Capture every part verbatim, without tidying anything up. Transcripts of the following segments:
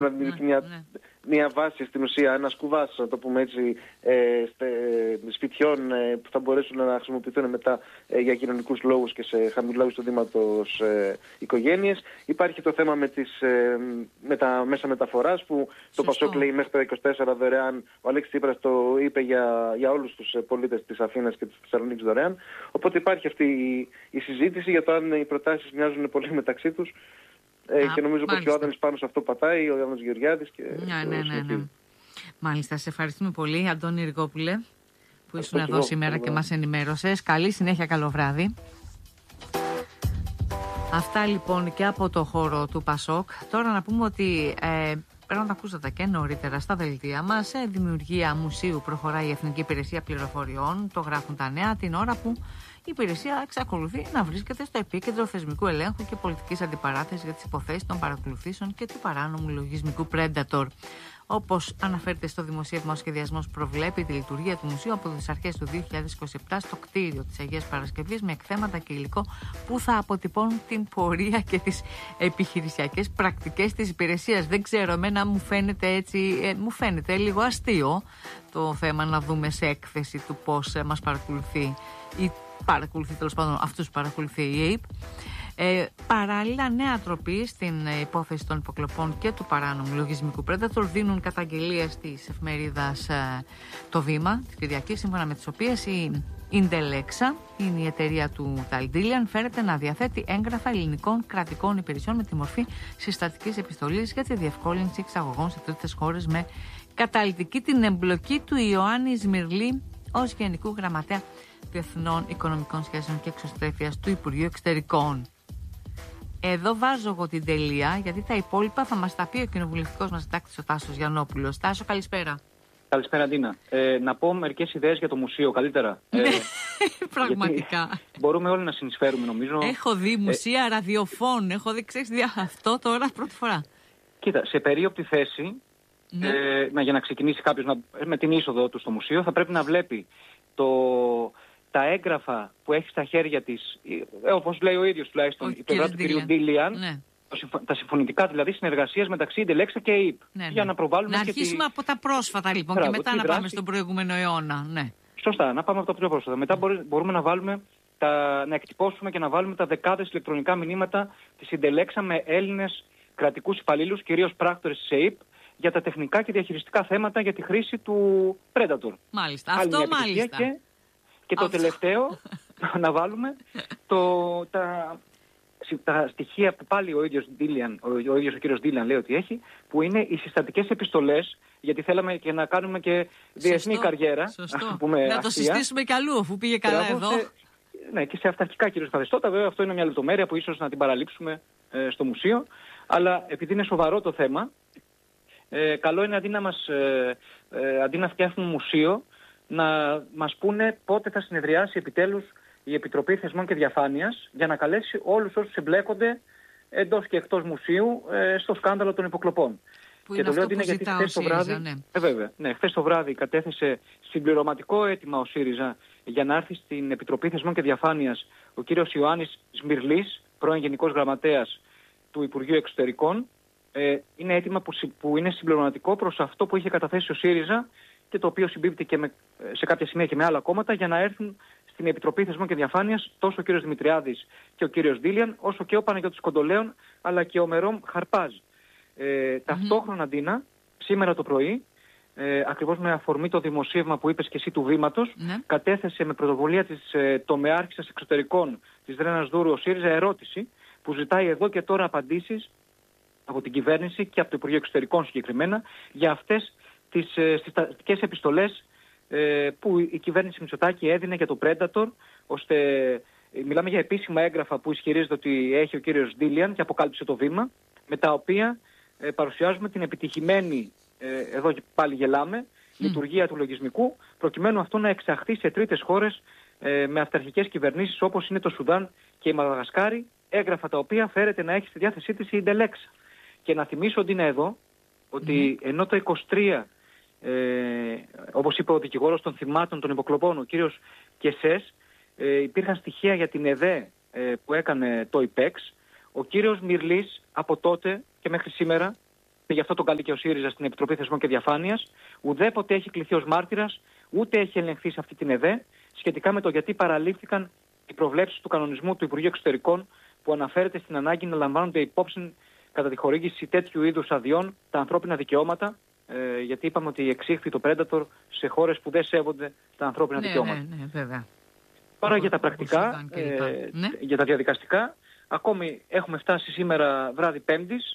να δημιουργηθεί μια, ναι. μια βάση στην ουσία, ένα κουβάς, να το πούμε έτσι, ε, στε, σπιτιών ε, που θα μπορέσουν να χρησιμοποιηθούν μετά ε, για κοινωνικούς λόγους και σε χαμηλού εισοδήματος ε, οικογένειες. Υπάρχει το θέμα με, τις, ε, με τα μέσα μεταφοράς που Σωστό. Το Πασόκ λέει μέχρι τα είκοσι τέσσερα δωρεάν. Ο Αλέξης Τσίπρας το είπε για, για όλους τους πολίτες της Αθήνας και της Θεσσαλονίκης δωρεάν. Οπότε υπάρχει αυτή η, η συζήτηση για το αν οι προτάσεις μοιάζουν πολύ μεταξύ τους. Ε, Α, και νομίζω πως ο Άδωνης πάνω σε αυτό πατάει, ο Άδωνης Γεωργιάδης και ναι, ναι, ναι, ναι. Μάλιστα, σε ευχαριστούμε πολύ, Αντώνη Ριγόπουλε, που ήσουν εδώ εγώ, σήμερα εγώ. και μας ενημέρωσες. Καλή συνέχεια, καλό βράδυ. Αυτά λοιπόν και από το χώρο του Πασόκ. Τώρα να πούμε ότι ε, πρέπει να τα ακούσατε και νωρίτερα στα δελτία μας. Σε δημιουργία μουσείου προχωράει η Εθνική Υπηρεσία Πληροφοριών. Το γράφουν τα νέα την ώρα που η υπηρεσία εξακολουθεί να βρίσκεται στο επίκεντρο θεσμικού ελέγχου και πολιτικής αντιπαράθεσης για τις υποθέσεις των παρακολουθήσεων και του παράνομου λογισμικού Predator. Όπως αναφέρεται στο δημοσίευμα, ο σχεδιασμός προβλέπει τη λειτουργία του μουσείου από τις αρχές του δύο χιλιάδες είκοσι επτά στο κτίριο της Αγίας Παρασκευής με εκθέματα και υλικό που θα αποτυπώνουν την πορεία και τις επιχειρησιακές πρακτικές της υπηρεσίας. Δεν ξέρω, εμένα μου φαίνεται έτσι, ε, μου φαίνεται λίγο αστείο το θέμα να δούμε σε έκθεση του πώς ε, μας παρακολουθεί ή παρακολουθεί τέλος πάντων αυτούς που παρακολουθεί η ΑΕΠ. Ε, παράλληλα, νέα τροπή στην υπόθεση των υποκλοπών και του παράνομου λογισμικού Predator δίνουν καταγγελίες της εφημερίδας ε, Το Βήμα της Κυριακής, σύμφωνα με τις οποίες η Indelexa, είναι η εταιρεία του Ταλντίλιαν, φέρεται να διαθέτει έγγραφα ελληνικών κρατικών υπηρεσιών με τη μορφή συστατικής επιστολής για τη διευκόλυνση εξαγωγών σε τρίτες χώρες, με καταλυτική την εμπλοκή του Ιωάννη Σμυρλή ως Γενικού Γραμματέα Διεθνών Οικονομικών Σχέσεων και Εξωστρέφειας του Υπουργείου Εξωτερικών. Εδώ βάζω εγώ την τελεία, γιατί τα υπόλοιπα θα μας τα πει ο κοινοβουλευτικός μας συντάκτης ο Τάσος Γιαννόπουλος. Τάσο, καλησπέρα. Καλησπέρα, Ντίνα. Ε, να πω μερικές ιδέες για το μουσείο, καλύτερα. Ναι, ε, πραγματικά. Μπορούμε όλοι να συνεισφέρουμε, νομίζω. Έχω δει μουσεία ε, ραδιοφών, έχω δει, ξέρεις, αυτό τώρα πρώτη φορά. Κοίτα, σε περίοπτη θέση, ναι. ε, να, για να ξεκινήσει κάποιος να, με την είσοδο του στο μουσείο, θα πρέπει να βλέπει το... τα έγγραφα που έχει στα χέρια της, ε, όπως λέει ο ίδιος τουλάχιστον, η πλευρά του κ. Ντίλιαν, ναι. τα συμφωνητικά δηλαδή συνεργασίας μεταξύ Indelexa και ΑΕΠ. Ναι, ναι. Για να προβάλλουμε. Να αρχίσουμε τη... από τα πρόσφατα λοιπόν. Μπράβο, και μετά να δράση... πάμε στον προηγούμενο αιώνα. Ναι. Σωστά, να πάμε από τα πιο πρόσφατα. Μετά μπορεί, μπορούμε να βάλουμε, τα, να εκτυπώσουμε και να βάλουμε τα δεκάδες ηλεκτρονικά μηνύματα της Indelexa με Έλληνες κρατικούς υπαλλήλους, κυρίως πράκτορες της ΑΕΠ, για τα τεχνικά και διαχειριστικά θέματα για τη χρήση του Predator. Μάλιστα. Αυτό μάλιστα. Και... Και το τελευταίο, να βάλουμε το, τα, τα στοιχεία που πάλι ο ίδιος, Ντίλιαν, ο, ο ίδιος ο κύριος Ντίλιαν λέει ότι έχει, που είναι οι συστατικές επιστολές, γιατί θέλαμε και να κάνουμε και διεθνή Σωστό. καριέρα. Σωστό. Πούμε, να το αστεία. Συστήσουμε κι αλλού, αφού πήγε καλά εδώ. Σε, ναι, και σε αυταρχικά κυρίως καθεστώτα, βέβαια αυτό είναι μια λεπτομέρεια που ίσως να την παραλείψουμε ε, στο μουσείο, αλλά επειδή είναι σοβαρό το θέμα, ε, καλό είναι αντί να, μας, ε, ε, αντί να φτιάχνουμε μουσείο, να μας πούνε πότε θα συνεδριάσει επιτέλους η Επιτροπή Θεσμών και Διαφάνειας για να καλέσει όλους όσους εμπλέκονται εντός και εκτός μουσείου ε, στο σκάνδαλο των υποκλοπών. Που και είναι το λέω αυτό ότι είναι γιατί χθες το βράδυ, ναι. Ε, βέβαια, ναι, χθες το βράδυ κατέθεσε συμπληρωματικό αίτημα ο ΣΥΡΙΖΑ για να έρθει στην Επιτροπή Θεσμών και Διαφάνειας ο κύριος Ιωάννης Σμυρλής, πρώην Γενικός Γραμματέας του Υπουργείου Εξωτερικών. Ε, είναι αίτημα που, που είναι συμπληρωματικό προς αυτό που είχε καταθέσει ο ΣΥΡΙΖΑ και το οποίο συμπίπτει και με, σε κάποια σημεία και με άλλα κόμματα, για να έρθουν στην Επιτροπή Θεσμών και Διαφάνειας τόσο ο κύριος Δημητριάδης και ο κύριος Ντίλιαν, όσο και ο Παναγιώτης Κοντολέων, αλλά και ο Μερόμ Χαρπάζ. Ε, mm-hmm. Ταυτόχρονα, Ντίνα, σήμερα το πρωί, ε, ακριβώς με αφορμή το δημοσίευμα που είπες και εσύ του Βήματος, mm-hmm. κατέθεσε με πρωτοβουλία της ε, τομεάρχισσας εξωτερικών της Ρένας Δούρου ο ΣΥΡΙΖΑ ερώτηση που ζητάει εδώ και τώρα απαντήσεις από την κυβέρνηση και από το Υπουργείο Εξωτερικών συγκεκριμένα για αυτές τις ε, συστατικές επιστολές ε, που η κυβέρνηση Μητσοτάκη έδινε για το Predator, ώστε ε, μιλάμε για επίσημα έγγραφα που ισχυρίζεται ότι έχει ο κύριος Ντίλιαν και αποκάλυψε το Βήμα, με τα οποία ε, παρουσιάζουμε την επιτυχημένη, ε, εδώ και πάλι γελάμε, mm. λειτουργία του λογισμικού, προκειμένου αυτό να εξαχθεί σε τρίτες χώρες ε, με αυταρχικές κυβερνήσεις όπως είναι το Σουδάν και η Μαδαγασκάρη, έγγραφα τα οποία φέρεται να έχει στη διάθεσή της η Indelexa. Και να θυμίσω ότι είναι εδώ ότι mm. ενώ το είκοσι τρία, ε, όπως είπε ο δικηγόρος των θυμάτων των υποκλοπών, ο κύριος Κεσές, ε, υπήρχαν στοιχεία για την ΕΔΕ ε, που έκανε το ΙΠΕΞ, ο κύριος Μυρλής από τότε και μέχρι σήμερα και γι' αυτό τον καλεί και ο ΣΥΡΙΖΑ στην Επιτροπή Θεσμών και Διαφάνειας, ουδέποτε έχει κληθεί ως μάρτυρας, ούτε έχει ελεγχθεί σε αυτή την ΕΔΕ, σχετικά με το γιατί παραλήφθηκαν οι προβλέψεις του κανονισμού του Υπουργείου Εξωτερικών, που αναφέρεται στην ανάγκη να λαμβάνονται υπόψη κατά τη χορήγηση τέτοιου είδους αδειών τα ανθρώπινα δικαιώματα, ε, γιατί είπαμε ότι εξήχθη το Predator σε χώρες που δεν σέβονται τα ανθρώπινα ναι, δικαιώματα. Ναι, ναι, βέβαια. Τώρα για τα πρακτικά, ε, ναι. για τα διαδικαστικά, ακόμη έχουμε φτάσει σήμερα βράδυ Πέμπτης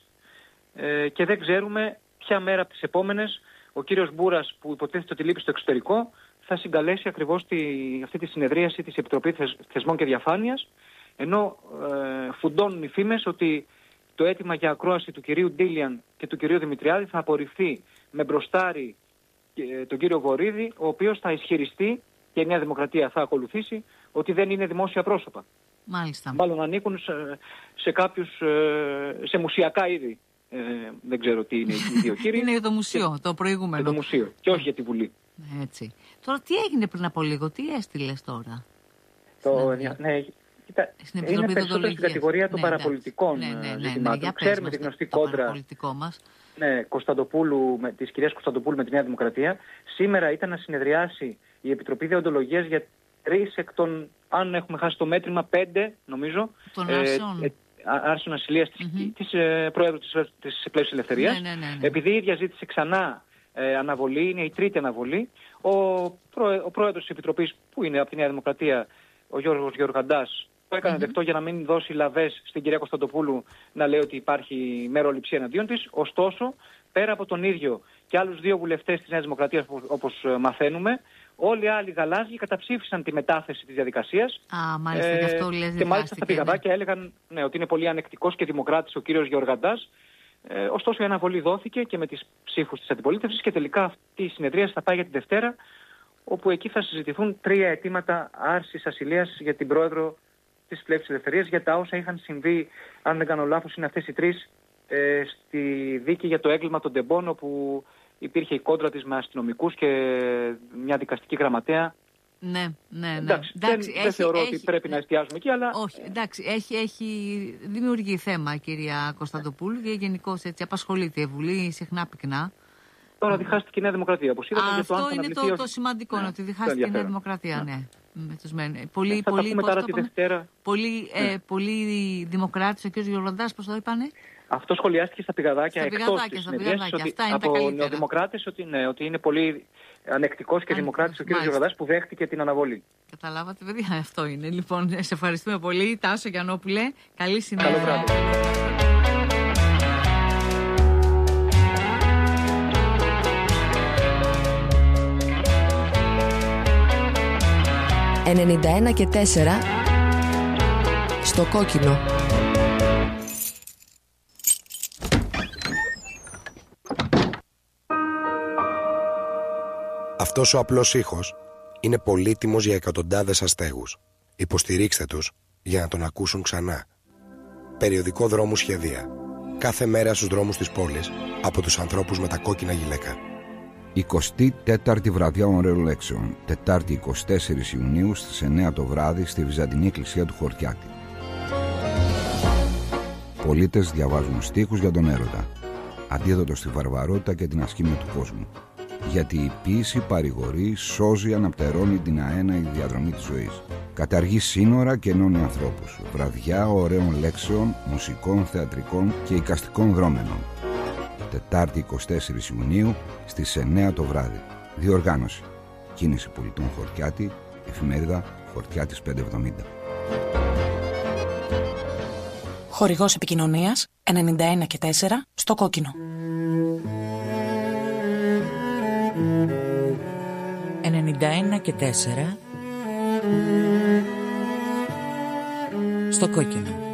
ε, και δεν ξέρουμε ποια μέρα από τις επόμενες ο κύριος Μπούρας, που υποτίθεται ότι λείπει στο εξωτερικό, θα συγκαλέσει ακριβώς τη, αυτή τη συνεδρίαση της Επιτροπής Θεσμών και Διαφάνειας, ενώ ε, φουντώνουν οι φήμες ότι το αίτημα για ακρόαση του κυρίου Ντίλιαν και του κυρίου Δημητριάδη θα απορριφθεί με μπροστάρι ε, τον κύριο Βορίδη, ο οποίος θα ισχυριστεί, και η Νέα Δημοκρατία θα ακολουθήσει, ότι δεν είναι δημόσια πρόσωπα. Μάλιστα. Μάλλον ανήκουν σε, σε κάποιους, ε, σε μουσιακά είδη. Ε, δεν ξέρω τι είναι οι δύο κύριοι. Είναι το μουσείο, το προηγούμενο. Το μουσείο και όχι για τη Βουλή. Έτσι. Τώρα τι έγινε πριν από λίγο, τι έστειλες τώρα? Το, ναι, κοίτα, είναι περισσότερο στην κατηγορία των ναι, παραπολιτικών ναι, ναι, ναι, ζητημάτων. Ναι, ναι, ξέρουμε τη γνωστή κόντρα ναι, Κωνσταντοπούλου, με, της κυρίας Κωνσταντοπούλου με τη Νέα Δημοκρατία. Σήμερα ήταν να συνεδριάσει η Επιτροπή Δεοντολογίας για τρεις εκ των, αν έχουμε χάσει το μέτρημα, πέντε νομίζω, των άρσεων ε, άρσεων ασυλίας της, mm-hmm. της ε, Προέδρου της, της Πλεύσης Ελευθερίας. Ναι, ναι, ναι, ναι. Επειδή η ίδια ζήτησε ξανά ε, αναβολή, είναι η τρίτη αναβολή, ο, προέ, ο Πρόεδρος της Επιτροπής, που είναι από τη Νέα Δημοκρατία, ο Γιώργος Γεωργαντάς, το έκανε mm-hmm. δεκτό για να μην δώσει λαβές στην κυρία Κωνσταντοπούλου να λέει ότι υπάρχει μεροληψία εναντίον της. Ωστόσο, πέρα από τον ίδιο και άλλους δύο βουλευτές της Νέας Δημοκρατίας, όπως μαθαίνουμε, όλοι οι άλλοι γαλάζιοι καταψήφισαν τη μετάθεση της διαδικασίας. Α, μάλιστα, ε, γι' αυτό λες, και μάλιστα στα πηγαδάκια ναι. έλεγαν ναι, ότι είναι πολύ ανεκτικός και δημοκράτης ο κύριος Γεωργαντάς. Ε, ωστόσο, η αναβολή δόθηκε και με τις ψήφους της αντιπολίτευσης και τελικά αυτή η συνεδρία θα πάει για την Δευτέρα, όπου εκεί θα συζητηθούν τρία αιτήματα άρσης ασυλίας για την πρόεδρο της Πλεύσης Ελευθερίας, για τα όσα είχαν συμβεί, αν δεν κάνω λάθος, είναι αυτές οι τρεις, ε, στη δίκη για το έγκλημα των Ντεμπών, όπου υπήρχε η κόντρα της με αστυνομικούς και μια δικαστική γραμματέα. Ναι, ναι, ναι. Εντάξει, εντάξει, δεν, έχει, δεν θεωρώ έχει, ότι πρέπει να εστιάζουμε εκεί, αλλά... Όχι, εντάξει, έχει, έχει δημιουργεί θέμα η κυρία Κωνσταντοπούλου και γενικώς έτσι απασχολείται η Βουλή συχνά πυκνά. Τώρα διχάστηκε η Νέα Δημοκρατία, όπως είδαμε. Α, αυτό το είναι το, ως... το σημαντικό, ναι, ότι διχάστηκε η Νέα Δημοκρατία, ναι. ναι. Πολύ, θα πολύ, τώρα τη Δευτέρα. Πολύ, ναι. ε, πολύ δημοκράτης ο κ. Γεωργαντάς, πώς το είπανε. Αυτό σχολιάστηκε στα πηγαδάκια στα εκτός της συνεδρίας από νεοδημοκράτες, ότι, ναι, ότι είναι πολύ ανεκτικός και δημοκράτης ο κ. Γεωργαντάς που δέχτηκε την αναβολή. Καταλάβατε, παιδιά, αυτό είναι. Λοιπόν, σε ευχαριστούμε πολύ. Τάσο Γιαννόπουλε, καλή συνέχεια. Καλό βράδυ. ενενήντα ένα και τέσσερα στο κόκκινο. Αυτός ο απλός ήχος είναι πολύτιμος για εκατοντάδες αστέγους. Υποστηρίξτε τους για να τον ακούσουν ξανά. Περιοδικό Δρόμου Σχεδία. Κάθε μέρα στους δρόμους της πόλης από τους ανθρώπους με τα κόκκινα γυλαίκα. εικοστή τέταρτη βραδιά ωραίων λέξεων, Τετάρτη εικοστή τέταρτη Ιουνίου στις εννιά το βράδυ στη Βυζαντινή Εκκλησία του Χορτιάτη. Πολίτες διαβάζουν στίχους για τον έρωτα, αντίδοτο στη βαρβαρότητα και την ασχήμια του κόσμου. Γιατί η ποίηση παρηγορεί, σώζει, αναπτερώνει την αέναη διαδρομή της ζωής. Καταργεί σύνορα και ενώνει ανθρώπους. Βραδιά ωραίων λέξεων, μουσικών, θεατρικών και εικαστικών δρόμενων. Τετάρτη εικοστή τέταρτη Ιουνίου στις εννιά το βράδυ. Διοργάνωση. Κίνηση Πολιτών Χορτιάτη, εφημερίδα Χορτιάτης πεντακόσια εβδομήντα. Χορηγός επικοινωνίας ενενήντα ένα και τέσσερα στο κόκκινο. ενενήντα ένα και τέσσερα στο κόκκινο.